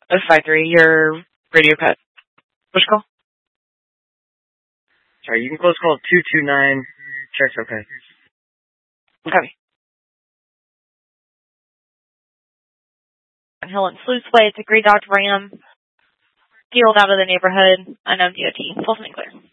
053, your radio cut. What's your call? Sorry, you can close call 229. Check's okay. Okay. Helen Sluiceway, it's a Green Dodge Ram. Peeled out of the neighborhood. Unknown DOT. Full and clear.